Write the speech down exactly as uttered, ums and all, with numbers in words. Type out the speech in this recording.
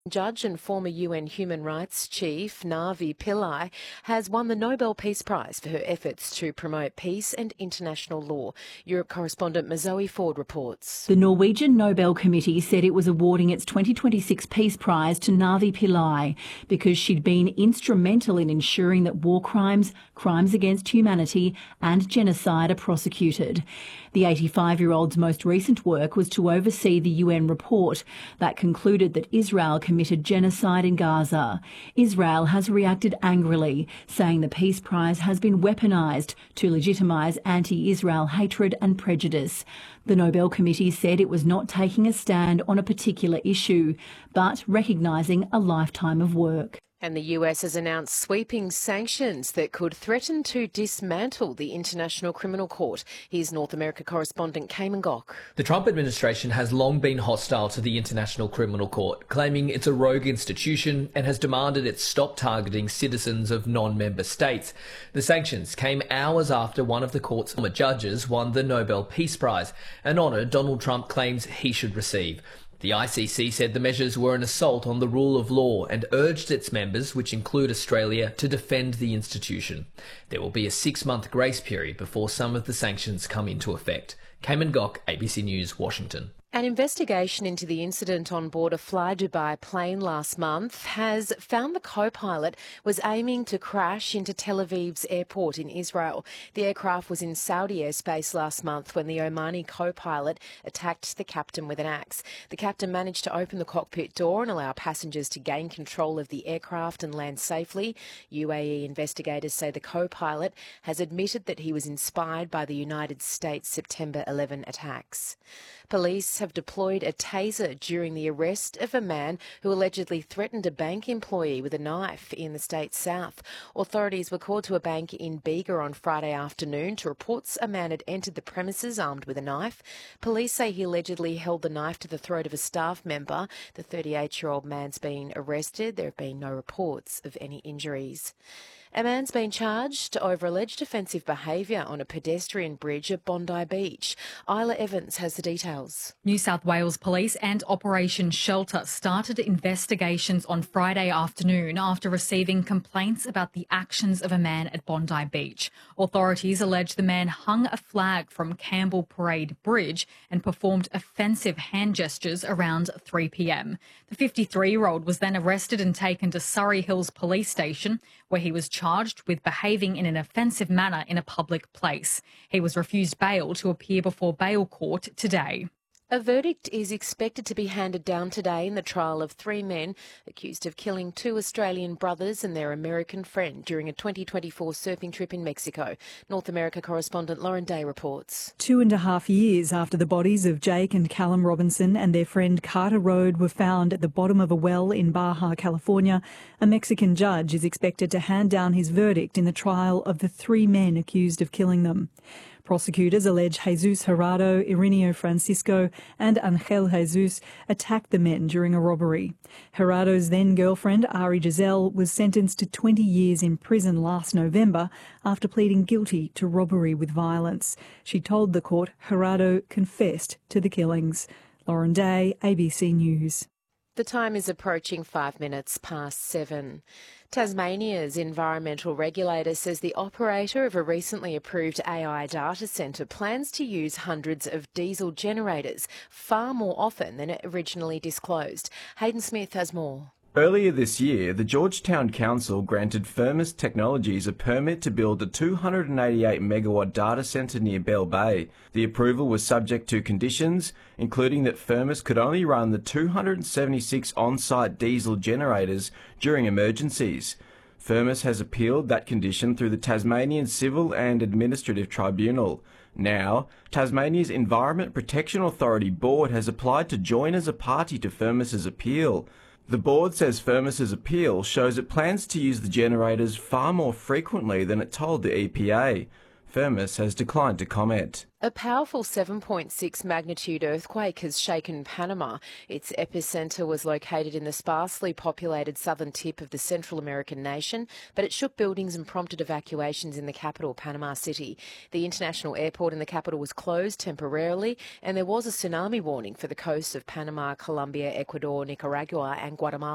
Judge and former U N Human Rights Chief Navi Pillay has won the Nobel Peace Prize for her efforts to promote peace and international law. Europe correspondent Mazoe Ford reports. The Norwegian Nobel Committee said it was awarding its twenty twenty-six Peace Prize to Navi Pillay because she'd been instrumental in ensuring that war crimes, crimes against humanity and genocide are prosecuted. The eighty-five-year-old's most recent work was to oversee the U N report that concluded that Israel committed genocide in Gaza. Israel has reacted angrily, saying the Peace Prize has been weaponised to legitimise anti-Israel hatred and prejudice. The Nobel Committee said it was not taking a stand on a particular issue, but recognising a lifetime of work. And the U S has announced sweeping sanctions that could threaten to dismantle the International Criminal Court. Here's North America correspondent Cayman Gok. The Trump administration has long been hostile to the International Criminal Court, claiming it's a rogue institution and has demanded it stop targeting citizens of non-member states. The sanctions came hours after one of the court's former judges won the Nobel Peace Prize, an honour Donald Trump claims he should receive. The I C C said the measures were an assault on the rule of law and urged its members, which include Australia, to defend the institution. There will be a six-month grace period before some of the sanctions come into effect. Cayman Gok, A B C News, Washington. An investigation into the incident on board a Fly Dubai plane last month has found the co-pilot was aiming to crash into Tel Aviv's airport in Israel. The aircraft was in Saudi airspace last month when the Omani co-pilot attacked the captain with an axe. The captain managed to open the cockpit door and allow passengers to gain control of the aircraft and land safely. U A E investigators say the co-pilot has admitted that he was inspired by the United States September eleventh attacks. Police have deployed a taser during the arrest of a man who allegedly threatened a bank employee with a knife in the state's south. Authorities were called to a bank in Bega on Friday afternoon to reports a man had entered the premises armed with a knife. Police say he allegedly held the knife to the throat of a staff member. The thirty-eight-year-old man's been arrested. There have been no reports of any injuries. A man's been charged over alleged offensive behaviour on a pedestrian bridge at Bondi Beach. Isla Evans has the details. New South Wales Police and Operation Shelter started investigations on Friday afternoon after receiving complaints about the actions of a man at Bondi Beach. Authorities allege the man hung a flag from Campbell Parade Bridge and performed offensive hand gestures around three p m. The fifty-three-year-old was then arrested and taken to Surrey Hills Police Station, where he was charged with behaving in an offensive manner in a public place. He was refused bail to appear before bail court today. A verdict is expected to be handed down today in the trial of three men accused of killing two Australian brothers and their American friend during a twenty twenty-four surfing trip in Mexico. North America correspondent Lauren Day reports. Two and a half years after the bodies of Jake and Callum Robinson and their friend Carter Rode were found at the bottom of a well in Baja, California, a Mexican judge is expected to hand down his verdict in the trial of the three men accused of killing them. Prosecutors allege Jesus Gerardo, Irineo Francisco and Angel Jesus attacked the men during a robbery. Gerardo's then-girlfriend, Ari Giselle, was sentenced to twenty years in prison last November after pleading guilty to robbery with violence. She told the court Gerardo confessed to the killings. Lauren Day, A B C News. The time is approaching five minutes past seven. Tasmania's environmental regulator says the operator of a recently approved A I data centre plans to use hundreds of diesel generators far more often than it originally disclosed. Hayden Smith has more. Earlier this year, the Georgetown Council granted Firmus Technologies a permit to build a two hundred eighty-eight megawatt data centre near Bell Bay. The approval was subject to conditions, including that Firmus could only run the two hundred seventy-six on-site diesel generators during emergencies. Firmus has appealed that condition through the Tasmanian Civil and Administrative Tribunal. Now, Tasmania's Environment Protection Authority Board has applied to join as a party to Firmus's appeal. The board says Firmus's appeal shows it plans to use the generators far more frequently than it told the E P A. Firmus has declined to comment. A powerful seven point six magnitude earthquake has shaken Panama. Its epicentre was located in the sparsely populated southern tip of the Central American nation, but it shook buildings and prompted evacuations in the capital, Panama City. The international airport in the capital was closed temporarily, and there was a tsunami warning for the coasts of Panama, Colombia, Ecuador, Nicaragua and Guatemala.